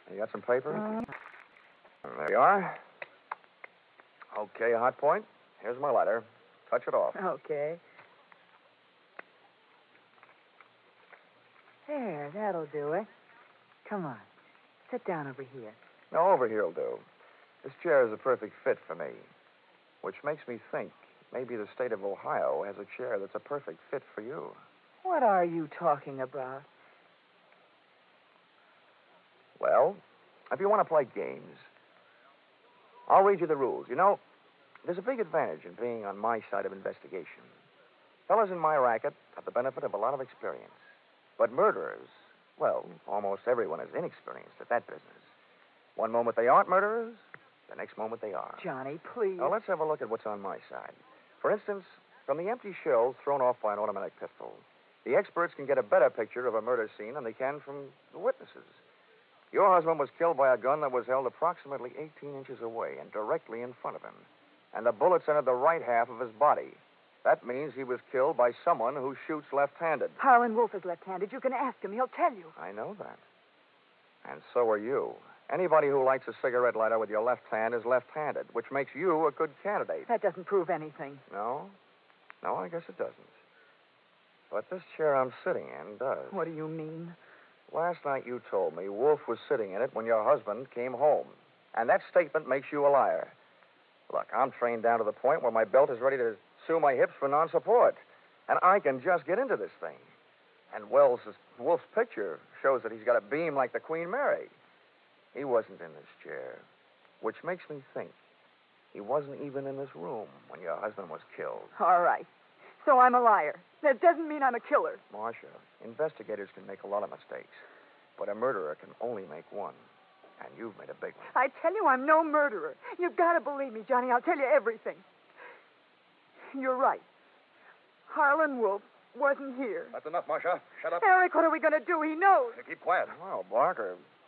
You got some paper? Mm. There you are. Okay, hot point. Here's my lighter. Touch it off. Okay. There, that'll do it. Come on. Sit down over here. No, over here'll do. This chair is a perfect fit for me, which makes me think maybe the state of Ohio has a chair that's a perfect fit for you. What are you talking about? Well, if you want to play games, I'll read you the rules. You know, there's a big advantage in being on my side of investigation. Fellas in my racket have the benefit of a lot of experience. But murderers, well, almost everyone is inexperienced at that business. One moment they aren't murderers, the next moment they are. Johnny, please. Now, let's have a look at what's on my side. For instance, from the empty shells thrown off by an automatic pistol, the experts can get a better picture of a murder scene than they can from the witnesses. Your husband was killed by a gun that was held approximately 18 inches away and directly in front of him. And the bullets entered the right half of his body. That means he was killed by someone who shoots left-handed. Harlan Wolf is left-handed. You can ask him. He'll tell you. I know that. And so are you. Anybody who lights a cigarette lighter with your left hand is left-handed, which makes you a good candidate. That doesn't prove anything. No? No, I guess it doesn't. But this chair I'm sitting in does. What do you mean? Last night you told me Wolf was sitting in it when your husband came home. And that statement makes you a liar. Look, I'm trained down to the point where my belt is ready to sue my hips for non-support. And I can just get into this thing. And Wolf's picture shows that he's got a beam like the Queen Mary. He wasn't in this chair, which makes me think he wasn't even in this room when your husband was killed. All right. So I'm a liar. That doesn't mean I'm a killer. Marcia, investigators can make a lot of mistakes, but a murderer can only make one. And you've made a big one. I tell you, I'm no murderer. You've got to believe me, Johnny. I'll tell you everything. You're right. Harlan Wolf wasn't here. That's enough, Marcia. Shut up. Eric, what are we going to do? He knows. Keep quiet. Well, Barker,